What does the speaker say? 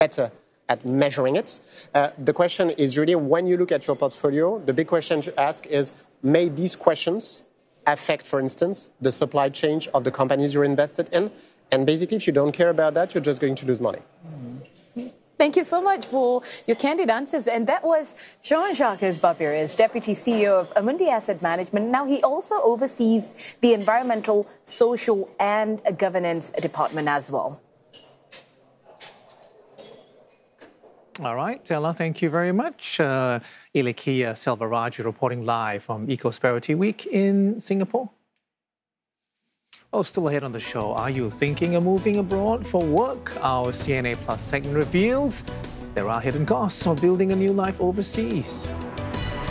better at measuring it. The question is really, when you look at your portfolio, the big question to ask is, may these questions affect, for instance, the supply chain of the companies you're invested in? And basically, if you don't care about that, you're just going to lose money. Thank you so much for your candid answers. And that was Jean-Jacques Barbierias, Deputy CEO of Amundi Asset Management. Now, he also oversees the Environmental, Social and Governance Department as well. All right, Ella, thank you very much. Ilakia Selvaraju reporting live from Ecosperity Week in Singapore. Oh, still ahead on the show. Are you thinking of moving abroad for work? Our CNA Plus segment reveals there are hidden costs of building a new life overseas.